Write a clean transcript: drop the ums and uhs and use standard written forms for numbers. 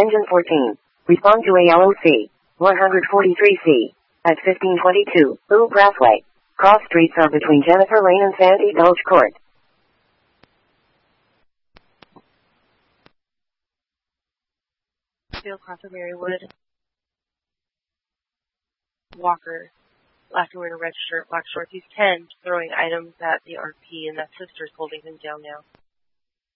Engine 14. Respond to ALOC 143C at 1522 Little Brathwaite. Cross streets are between Jennifer Lane and Sandy Gulch Court. Field cross of Marywood. Walker. Laughter wearing a red shirt, black shorts. He's 10, throwing items at the RP, and that sister's holding him down now.